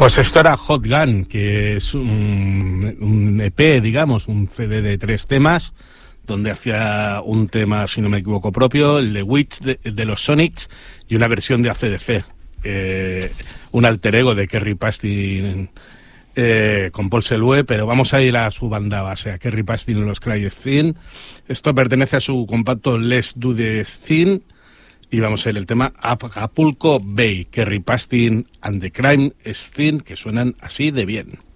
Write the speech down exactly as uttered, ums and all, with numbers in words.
Pues esto era Hot Gun, que es un, un E P, digamos, un C D de tres temas, donde hacía un tema, si no me equivoco, propio, el de Witch de, de los Sonics, y una versión de A C D C, eh, un alter ego de Kerry Pastin eh, con Paul Selue, pero vamos a ir a su banda base, a Kerry Pastin y los Crying Thin. Esto pertenece a su compacto Let's Do The Thing, y vamos a ir el tema Acapulco Bay, Kerry Pastin and the Crime Scene, que suenan así de bien.